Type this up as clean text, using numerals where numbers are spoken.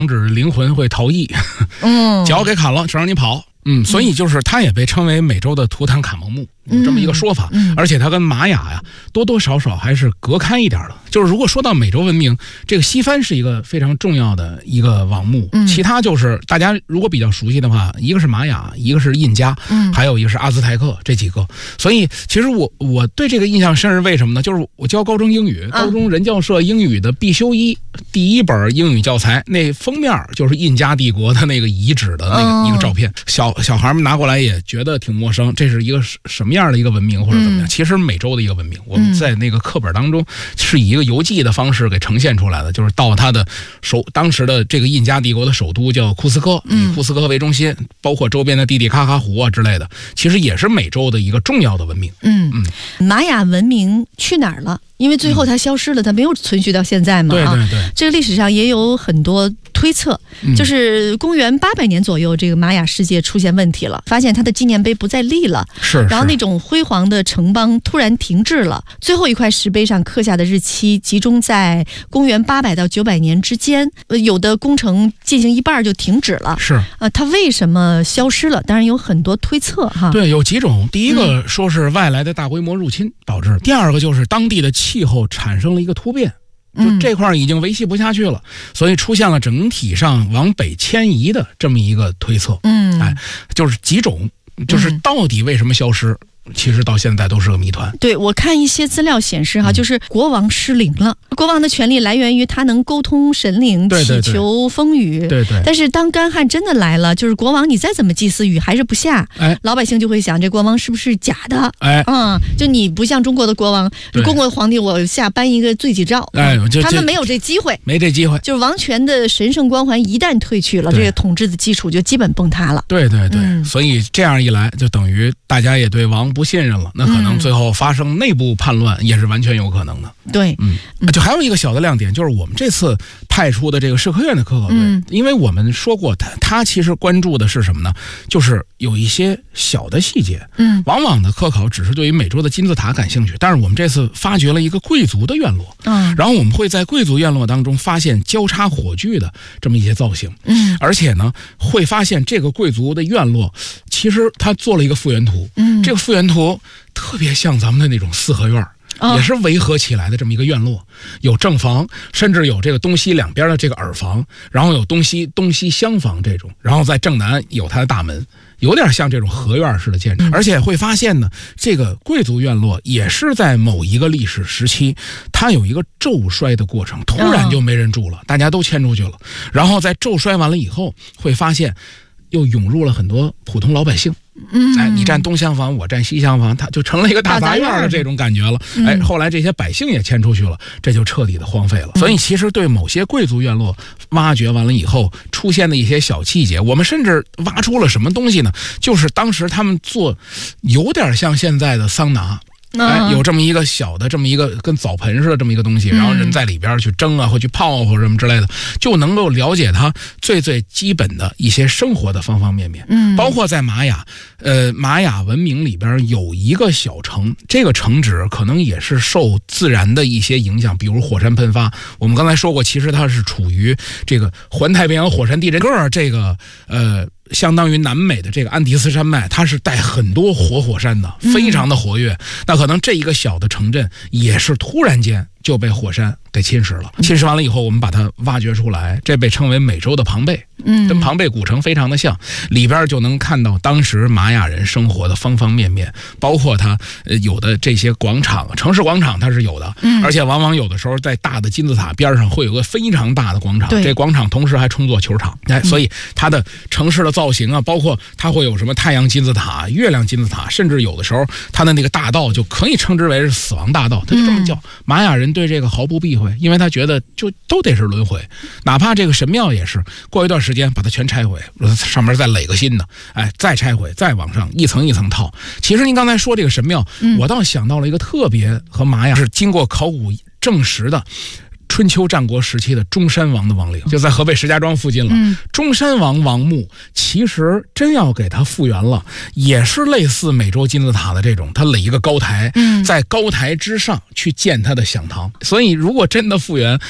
止灵魂会逃逸，脚给砍了，只让你跑。所以就是它也被称为美洲的图坦卡蒙墓，有这么一个说法。而且它跟玛雅呀多多少少还是隔开一点的。就是如果说到美洲文明，这个西番是一个非常重要的一个王墓，其他就是大家如果比较熟悉的话，一个是玛雅，一个是印加，还有一个是阿兹泰克，这几个。所以其实我对这个印象深是为什么呢？就是我教高中英语，高中人教社英语的必修第一本英语教材，那封面就是印加帝国的那个遗址的那个一个照片。小孩们拿过来也觉得挺陌生，这是一个什么样的一个文明或者怎么样？其实美洲的一个文明，我们在那个课本当中是以一个游记的方式给呈现出来的，就是到它的当时的这个印加帝国的首都叫库斯科，以库斯科为中心，包括周边的蒂蒂卡卡湖啊之类的，其实也是美洲的一个重要的文明。 玛雅文明去哪儿了？因为最后它消失了，它没有存续到现在嘛。 对对对， 这个历史上也有很多推测，就是公元800年左右，这个玛雅世界出现问题了，发现它的纪念碑不再立了，然后那种辉煌的城邦突然停滞了。最后一块石碑上刻下的日期集中在公元800到900年之间，有的工程进行一半就停止了。它为什么消失了？当然有很多推测哈。 对，有几种。第一个说是外来的大规模入侵导致，第二个就是当地的气候产生了一个突变。就这块已经维系不下去了，所以出现了整体上往北迁移的这么一个推测。就是几种，就是到底为什么消失，其实到现在都是个谜团。 对，我看一些资料显示哈，就是国王失灵了。国王的权力来源于他能沟通神灵，祈求风雨。对。但是当干旱真的来了，就是国王你再怎么祭祀，雨还是不下。老百姓就会想，这国王是不是假的？就你不像中国的国王，中国的皇帝我颁一个罪己诏。他们没有这机会，就是王权的神圣光环一旦褪去了，这个统治的基础就基本崩塌了。 对。所以这样一来，就等于大家也对王不信任了，那可能最后发生内部叛乱也是完全有可能的。 对， 就还有一个小的亮点，就是我们这次派出的这个社科院的科考队，因为我们说过，他其实关注的是什么呢？就是有一些小的细节。往往的科考只是对于美洲的金字塔感兴趣，但是我们这次发掘了一个贵族的院落，然后我们会在贵族院落当中发现交叉火炬的这么一些造型，而且呢，会发现这个贵族的院落其实他做了一个复原图，这个复原图特别像咱们的那种四合院，也是围合起来的这么一个院落，有正房，甚至有这个东西两边的这个耳房，然后有东西厢房这种，然后在正南有它的大门，有点像这种合院式的建筑。而且会发现呢，这个贵族院落也是在某一个历史时期，它有一个骤衰的过程，突然就没人住了，大家都迁出去了，然后在骤衰完了以后，会发现又涌入了很多普通老百姓。你占东厢房，我占西厢房，它就成了一个大杂院的这种感觉了。后来这些百姓也迁出去了，这就彻底的荒废了。所以其实对某些贵族院落挖掘完了以后出现的一些小细节，我们甚至挖出了什么东西呢？就是当时他们做有点像现在的桑拿。有这么一个小的这么一个跟澡盆似的这么一个东西，然后人在里边去蒸啊或去泡或者什么之类的，就能够了解它最基本的一些生活的方方面面。包括在玛雅文明里边有一个小城，这个城址可能也是受自然的一些影响，比如火山喷发。我们刚才说过，其实它是处于这个环太平洋火山地震这个相当于南美的这个安第斯山脉，它是带很多火山的，非常的活跃。那可能这一个小的城镇也是突然间就被火山给侵蚀了。侵蚀完了以后，我们把它挖掘出来，这被称为美洲的庞贝。跟庞贝古城非常的像，里边就能看到当时玛雅人生活的方方面面，包括它有的这些广场，城市广场它是有的，而且往往有的时候在大的金字塔边上会有个非常大的广场，这广场同时还充作球场。所以它的城市的造型啊，包括它会有什么太阳金字塔、月亮金字塔，甚至有的时候它的那个大道就可以称之为是死亡大道，它就这么叫。玛雅人对这个毫不避讳，因为他觉得就都得是轮回，哪怕这个神庙也是过一段时间把它全拆毁，上面再垒个新的，再拆毁，再往上一层一层套。其实您刚才说这个神庙，我倒想到了一个特别和玛雅是经过考古证实的春秋战国时期的中山王的王陵，就在河北石家庄附近了。中山王王墓其实真要给它复原了，也是类似美洲金字塔的这种，它垒一个高台，在高台之上去建它的享堂。所以如果真的复原，